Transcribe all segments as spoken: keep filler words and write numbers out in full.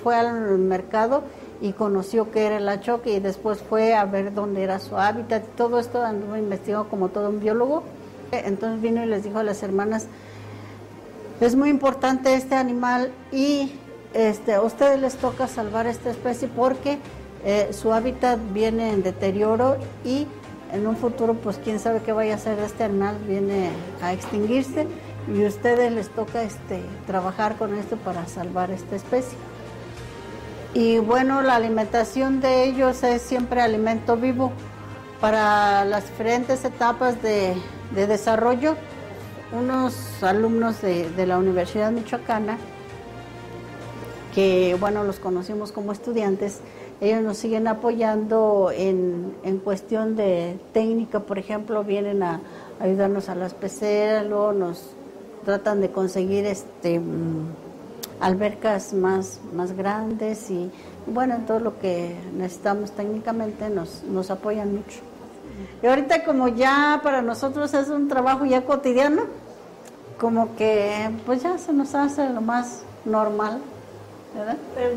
fue al mercado y conoció que era el achoque y después fue a ver dónde era su hábitat. Todo esto anduvo investigando como todo un biólogo. Entonces vino y les dijo a las hermanas, es muy importante este animal y este, a ustedes les toca salvar esta especie porque eh, su hábitat viene en deterioro y en un futuro pues quién sabe qué vaya a hacer de este animal, viene a extinguirse y a ustedes les toca este, trabajar con esto para salvar esta especie. Y bueno, la alimentación de ellos es siempre alimento vivo para las diferentes etapas de, de desarrollo. Unos alumnos de, de la Universidad Michoacana, que bueno, los conocimos como estudiantes, ellos nos siguen apoyando en, en cuestión de técnica, por ejemplo, vienen a ayudarnos a las peceras, luego nos tratan de conseguir este... albercas más, más grandes y bueno, en todo lo que necesitamos técnicamente nos, nos apoyan mucho. Y ahorita como ya para nosotros es un trabajo ya cotidiano, como que pues ya se nos hace lo más normal, ¿verdad?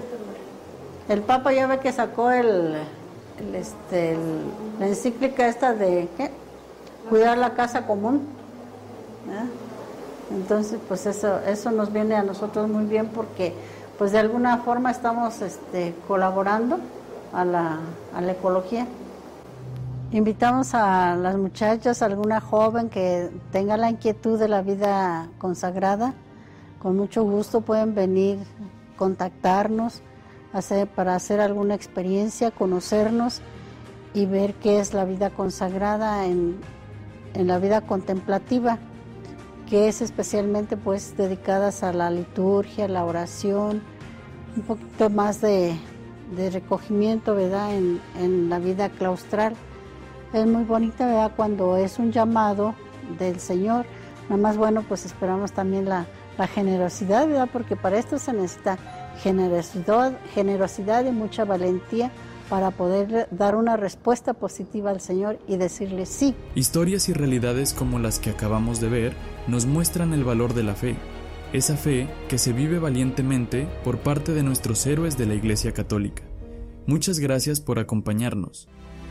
El Papa ya ve que sacó el, el, este, el, la encíclica esta de ¿qué? Cuidar la casa común, ¿verdad? Entonces, pues eso, eso nos viene a nosotros muy bien porque, pues de alguna forma estamos este, colaborando a la, a la ecología. Invitamos a las muchachas, a alguna joven que tenga la inquietud de la vida consagrada, con mucho gusto pueden venir, contactarnos, hacer, para hacer alguna experiencia, conocernos y ver qué es la vida consagrada en, en la vida contemplativa, que es especialmente pues dedicadas a la liturgia, la oración, un poquito más de, de recogimiento, ¿verdad?, en, en la vida claustral. Es muy bonita, ¿verdad?, cuando es un llamado del Señor. Nada más, bueno, pues esperamos también la, la generosidad, ¿verdad?, porque para esto se necesita generosidad, generosidad y mucha valentía para poder dar una respuesta positiva al Señor y decirle sí. Historias y realidades como las que acabamos de ver nos muestran el valor de la fe, esa fe que se vive valientemente por parte de nuestros héroes de la Iglesia Católica. Muchas gracias por acompañarnos.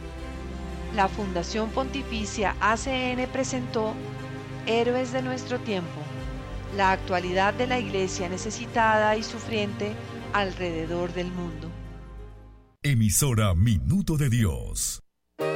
La Fundación Pontificia A C N presentó Héroes de nuestro tiempo, la actualidad de la Iglesia necesitada y sufriente alrededor del mundo. Emisora Minuto de Dios.